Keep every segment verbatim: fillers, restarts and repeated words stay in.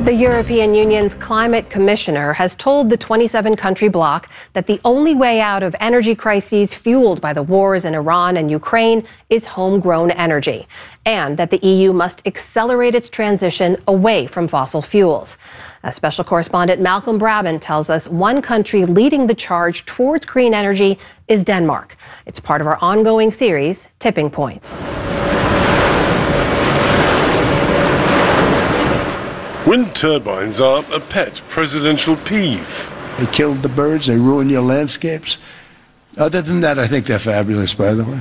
The European Union's climate commissioner has told the twenty-seven country bloc that the only way out of energy crises fueled by the wars in Iran and Ukraine is homegrown energy, and that the E U must accelerate its transition away from fossil fuels. As special correspondent Malcolm Brabant tells us, one country leading the charge towards clean energy is Denmark. It's part of our ongoing series, Tipping Point. Wind turbines are a pet presidential peeve. They killed the birds, they ruin your landscapes. Other than that, I think they're fabulous, by the way.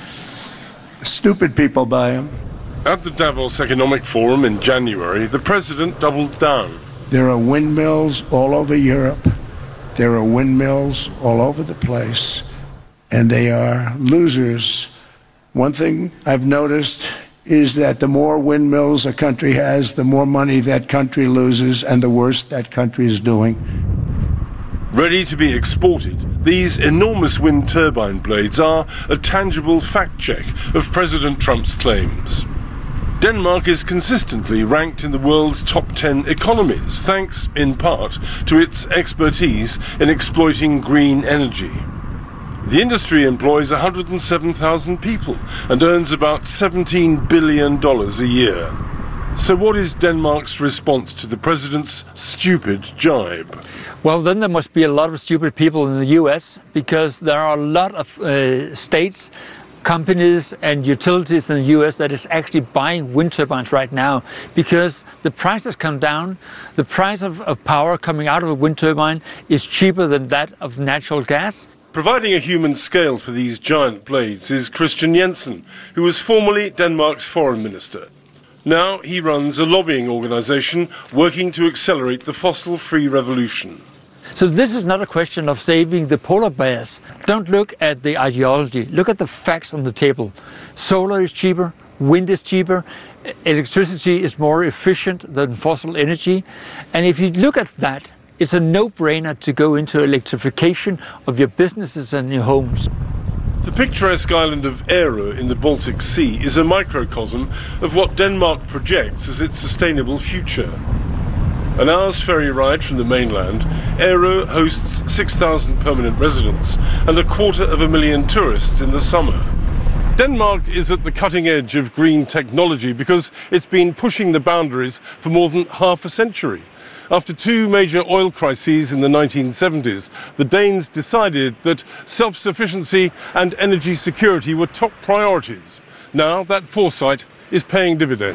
Stupid people buy them. At the Davos Economic Forum in January, the president doubled down. There are windmills all over Europe. There are windmills all over the place. And they are losers. One thing I've noticed is that the more windmills a country has, the more money that country loses and the worse that country is doing. Ready to be exported, these enormous wind turbine blades are a tangible fact check of President Trump's claims. Denmark is consistently ranked in the world's top ten economies, thanks in part to its expertise in exploiting green energy. The industry employs one hundred seven thousand people and earns about seventeen billion dollars a year. So what is Denmark's response to the president's stupid jibe? Well, then there must be a lot of stupid people in the U S because there are a lot of uh, states, companies and utilities in the U S that is actually buying wind turbines right now because the prices come down. The price of, of power coming out of a wind turbine is cheaper than that of natural gas. Providing a human scale for these giant blades is Christian Jensen, who was formerly Denmark's foreign minister. Now he runs a lobbying organisation working to accelerate the fossil-free revolution. So this is not a question of saving the polar bears. Don't look at the ideology. Look at the facts on the table. Solar is cheaper, wind is cheaper, electricity is more efficient than fossil energy. And if you look at that, it's a no-brainer to go into electrification of your businesses and your homes. The picturesque island of Ærø in the Baltic Sea is a microcosm of what Denmark projects as its sustainable future. An hour's ferry ride from the mainland, Ærø hosts six thousand permanent residents and a quarter of a million tourists in the summer. Denmark is at the cutting edge of green technology because it's been pushing the boundaries for more than half a century. After two major oil crises in the nineteen seventies, the Danes decided that self-sufficiency and energy security were top priorities. Now that foresight is paying dividends.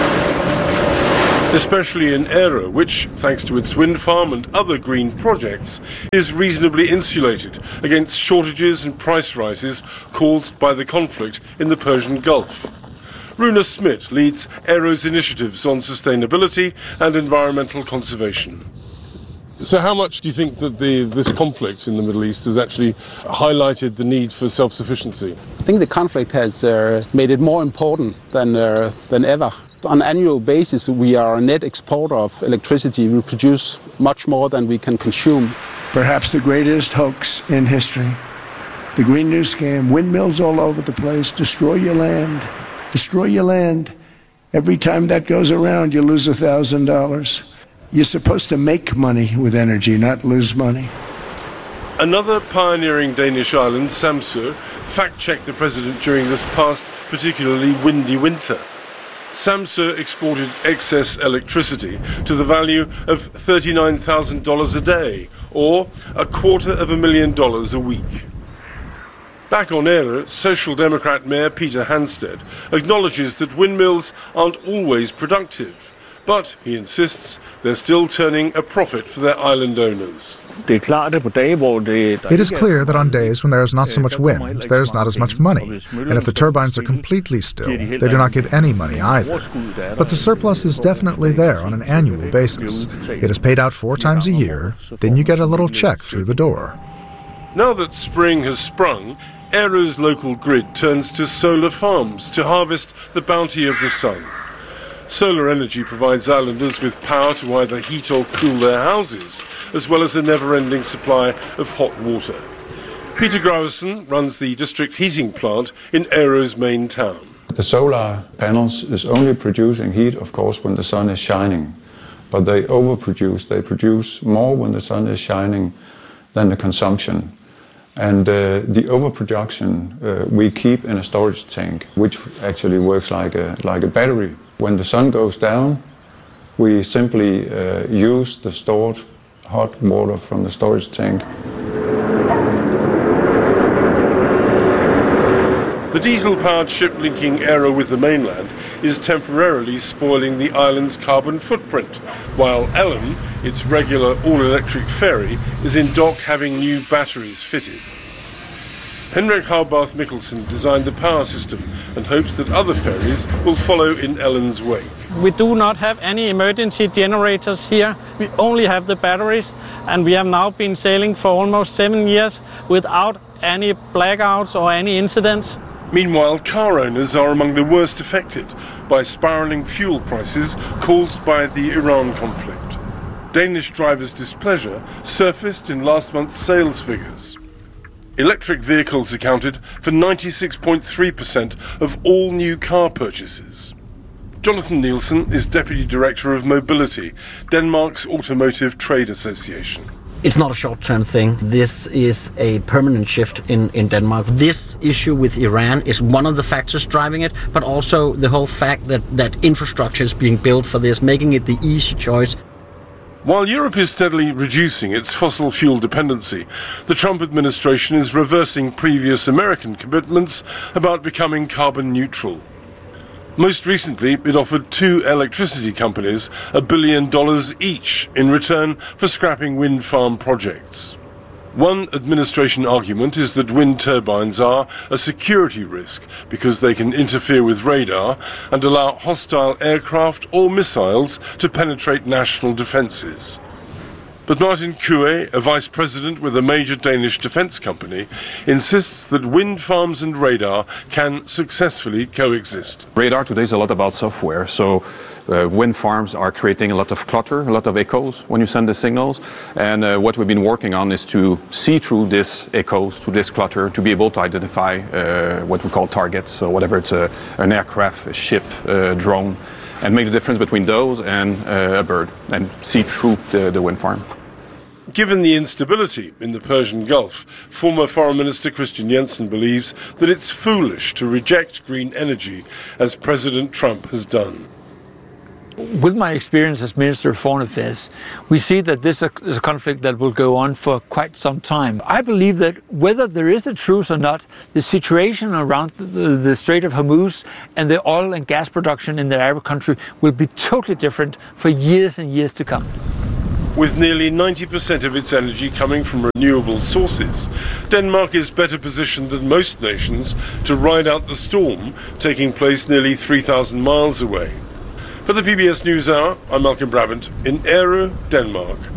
Especially in Ærø, which, thanks to its wind farm and other green projects, is reasonably insulated against shortages and price rises caused by the conflict in the Persian Gulf. Rune Smith leads Ærø's initiatives on sustainability and environmental conservation. So how much do you think that the, this conflict in the Middle East has actually highlighted the need for self-sufficiency? I think the conflict has uh, made it more important than, uh, than ever. On an annual basis, we are a net exporter of electricity. We produce much more than we can consume. Perhaps the greatest hoax in history. The Green New Scam, windmills all over the place, destroy your land. Destroy your land. Every time that goes around, you lose a thousand dollars. You're supposed to make money with energy, not lose money. Another pioneering Danish island, Samsø, fact-checked the president during this past particularly windy winter. Samsø exported excess electricity to the value of thirty-nine thousand dollars a day, or a quarter of a million dollars a week. Back on Ærø, Social Democrat Mayor Peter Hansted acknowledges that windmills aren't always productive, but, he insists, they're still turning a profit for their island owners. It is clear that on days when there is not so much wind, there is not as much money, and if the turbines are completely still, they do not give any money either. But the surplus is definitely there on an annual basis. It is paid out four times a year, then you get a little check through the door. Now that spring has sprung, Ærø's local grid turns to solar farms to harvest the bounty of the sun. Solar energy provides islanders with power to either heat or cool their houses, as well as a never-ending supply of hot water. Peter Graversen runs the district heating plant in Ærø's main town. The solar panels is only producing heat, of course, when the sun is shining. but they overproduce. They produce more when the sun is shining than the consumption. And uh, the overproduction uh, we keep in a storage tank, which actually works like a, like a battery. When the sun goes down, we simply uh, use the stored hot water from the storage tank. The diesel-powered ship linking Aero with the mainland is temporarily spoiling the island's carbon footprint, while Ellen, its regular all-electric ferry, is in dock having new batteries fitted. Henrik Haubarth Mikkelsen designed the power system and hopes that other ferries will follow in Ellen's wake. We do not have any emergency generators here. We only have the batteries, and we have now been sailing for almost seven years without any blackouts or any incidents. Meanwhile, car owners are among the worst affected by spiralling fuel prices caused by the Iran conflict. Danish drivers' displeasure surfaced in last month's sales figures. Electric vehicles accounted for ninety-six point three percent of all new car purchases. Jonathan Nielsen is Deputy Director of Mobility, Denmark's Automotive Trade Association. It's not a short-term thing. This is a permanent shift in, in Denmark. This issue with Iran is one of the factors driving it, but also the whole fact that, that infrastructure is being built for this, making it the easy choice. While Europe is steadily reducing its fossil fuel dependency, the Trump administration is reversing previous American commitments about becoming carbon neutral. Most recently, it offered two electricity companies a billion dollars each in return for scrapping wind farm projects. One administration argument is that wind turbines are a security risk because they can interfere with radar and allow hostile aircraft or missiles to penetrate national defences. But Martin Kue, a vice president with a major Danish defence company, insists that wind farms and radar can successfully coexist. Radar today is a lot about software, so uh, wind farms are creating a lot of clutter, a lot of echoes when you send the signals, and uh, what we've been working on is to see through this echoes, through this clutter, to be able to identify uh, what we call targets, so whatever it's a, an aircraft, a ship, a drone, and make the difference between those and uh, a bird, and see through the, the wind farm. Given the instability in the Persian Gulf, former Foreign Minister Christian Jensen believes that it's foolish to reject green energy, as President Trump has done. With my experience as Minister of Foreign Affairs, we see that this is a conflict that will go on for quite some time. I believe that whether there is a truce or not, the situation around the, the Strait of Hormuz and the oil and gas production in the Arab country will be totally different for years and years to come. With nearly ninety percent of its energy coming from renewable sources, Denmark is better positioned than most nations to ride out the storm taking place nearly three thousand miles away. For the P B S NewsHour, I'm Malcolm Brabant in Ærø, Denmark.